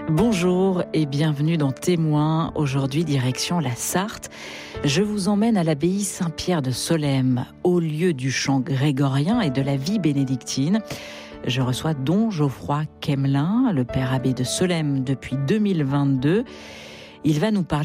Bonjour et bienvenue dans Témoins. Aujourd'hui, direction la Sarthe. Je vous emmène à l'abbaye Saint-Pierre de Solesmes, au lieu du chant grégorien et de la vie bénédictine. Je reçois Don Geoffroy Quemelin, le père abbé de Solesmes depuis 2022. Il va nous parler